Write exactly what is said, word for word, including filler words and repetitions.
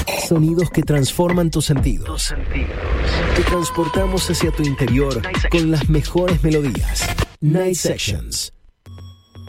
Sonidos que transforman tus sentidos. Te transportamos hacia tu interior con las mejores melodías. Night Sessions.